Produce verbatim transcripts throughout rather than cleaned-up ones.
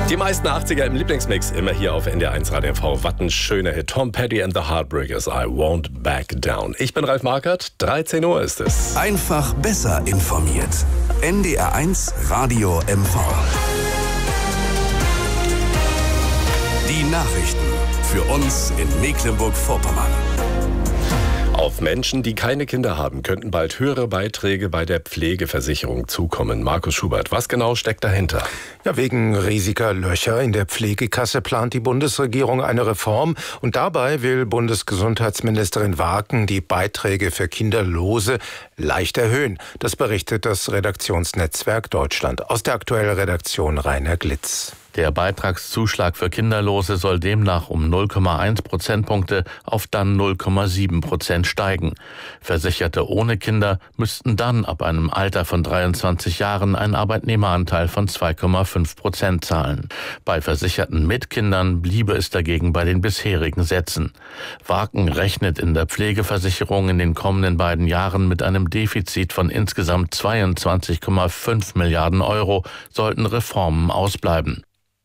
Die meisten achtziger im Lieblingsmix, immer hier auf N D R eins Radio M V. Was ein schöner Hit. Tom Petty and the Heartbreakers, I Won't Back Down. Ich bin Ralf Markert, dreizehn Uhr ist es. Einfach besser informiert. N D R eins Radio M V. Die Nachrichten für uns in Mecklenburg-Vorpommern. Auf Menschen, die keine Kinder haben, könnten bald höhere Beiträge bei der Pflegeversicherung zukommen. Markus Schubert, was genau steckt dahinter? Ja, wegen riesiger Löcher in der Pflegekasse plant die Bundesregierung eine Reform. Und dabei will Bundesgesundheitsministerin Waken die Beiträge für Kinderlose leicht erhöhen. Das berichtet das Redaktionsnetzwerk Deutschland. Aus der aktuellen Redaktion Rainer Glitz. Der Beitragszuschlag für Kinderlose soll demnach um null Komma eins Prozentpunkte auf dann null Komma sieben Prozent steigen. Versicherte ohne Kinder müssten dann ab einem Alter von dreiundzwanzig Jahren einen Arbeitnehmeranteil von zwei Komma fünf Prozent zahlen. Bei Versicherten mit Kindern bliebe es dagegen bei den bisherigen Sätzen. Waken rechnet in der Pflegeversicherung in den kommenden beiden Jahren mit einem Defizit von insgesamt zweiundzwanzig Komma fünf Milliarden Euro, sollten Reformen ausbleiben.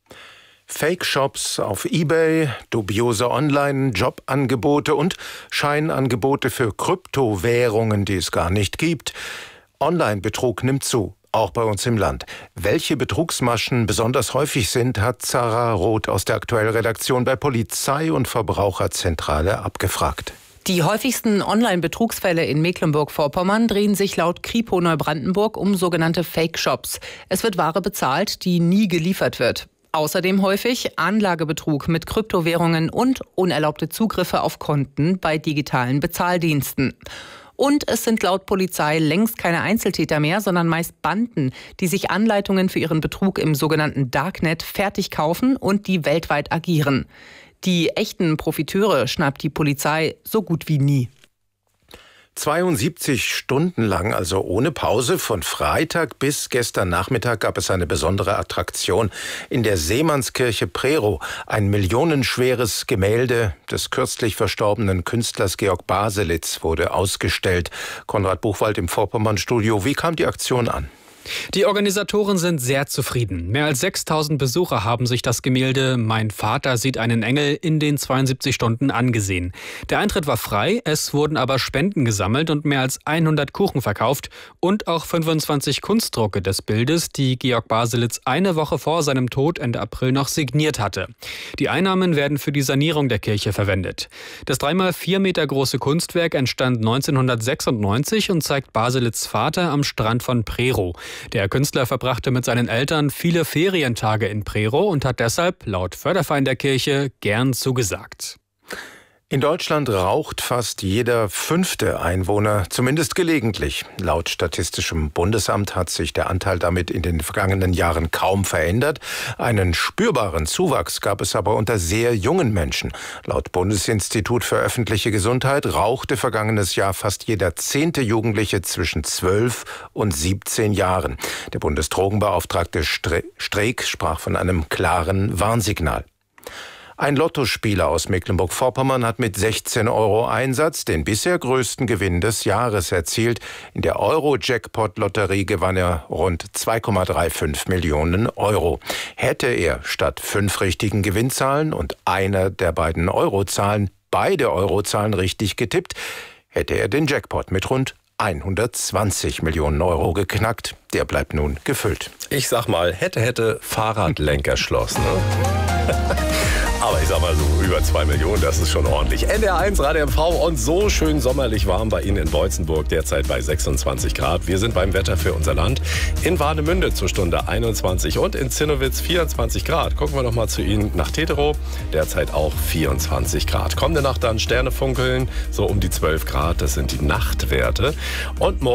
Fake-Shops auf eBay, dubiose Online-Jobangebote und Scheinangebote für Kryptowährungen, die es gar nicht gibt. Online-Betrug nimmt zu, auch bei uns im Land. Welche Betrugsmaschen besonders häufig sind, hat Sarah Roth aus der aktuellen Redaktion bei Polizei und Verbraucherzentrale abgefragt. Die häufigsten Online-Betrugsfälle in Mecklenburg-Vorpommern drehen sich laut Kripo Neubrandenburg um sogenannte Fake-Shops. Es wird Ware bezahlt, die nie geliefert wird. Außerdem häufig Anlagebetrug mit Kryptowährungen und unerlaubte Zugriffe auf Konten bei digitalen Bezahldiensten. Und es sind laut Polizei längst keine Einzeltäter mehr, sondern meist Banden, die sich Anleitungen für ihren Betrug im sogenannten Darknet fertig kaufen und die weltweit agieren. Die echten Profiteure schnappt die Polizei so gut wie nie. zweiundsiebzig Stunden lang, also ohne Pause, von Freitag bis gestern Nachmittag gab es eine besondere Attraktion in der Seemannskirche Prerow. Ein millionenschweres Gemälde des kürzlich verstorbenen Künstlers Georg Baselitz wurde ausgestellt. Konrad Buchwald im Vorpommern-Studio. Wie kam die Aktion an? Die Organisatoren sind sehr zufrieden. Mehr als sechstausend Besucher haben sich das Gemälde »Mein Vater sieht einen Engel« in den zweiundsiebzig Stunden angesehen. Der Eintritt war frei, es wurden aber Spenden gesammelt und mehr als hundert Kuchen verkauft und auch fünfundzwanzig Kunstdrucke des Bildes, die Georg Baselitz eine Woche vor seinem Tod Ende April noch signiert hatte. Die Einnahmen werden für die Sanierung der Kirche verwendet. Das dreimal vier Meter große Kunstwerk entstand neunzehnhundertsechsundneunzig und zeigt Baselitz' Vater am Strand von Prerow. Der Künstler verbrachte mit seinen Eltern viele Ferientage in Prerow und hat deshalb, laut Förderverein der Kirche, gern zugesagt. In Deutschland raucht fast jeder fünfte Einwohner, zumindest gelegentlich. Laut Statistischem Bundesamt hat sich der Anteil damit in den vergangenen Jahren kaum verändert. Einen spürbaren Zuwachs gab es aber unter sehr jungen Menschen. Laut Bundesinstitut für öffentliche Gesundheit rauchte vergangenes Jahr fast jeder zehnte Jugendliche zwischen zwölf und siebzehn Jahren. Der Bundesdrogenbeauftragte Streeck sprach von einem klaren Warnsignal. Ein Lottospieler aus Mecklenburg-Vorpommern hat mit sechzehn Euro Einsatz den bisher größten Gewinn des Jahres erzielt. In der Euro-Jackpot-Lotterie gewann er rund zwei Komma fünfunddreißig Millionen Euro. Hätte er statt fünf richtigen Gewinnzahlen und einer der beiden Eurozahlen beide Eurozahlen richtig getippt, hätte er den Jackpot mit rund hundertzwanzig Millionen Euro geknackt. Der bleibt nun gefüllt. Ich sag mal, hätte, hätte Fahrradlenkerschloss, ne? Aber ich sag mal so, über zwei Millionen, das ist schon ordentlich. N D R eins Radio M V und so schön sommerlich warm bei Ihnen in Beutzenburg, derzeit bei sechsundzwanzig Grad. Wir sind beim Wetter für unser Land. In Warnemünde zur Stunde einundzwanzig und in Zinnowitz vierundzwanzig Grad. Gucken wir noch mal zu Ihnen nach Teterow, derzeit auch vierundzwanzig Grad. Kommende Nacht dann Sterne funkeln, so um die zwölf Grad, das sind die Nachtwerte. Und morgen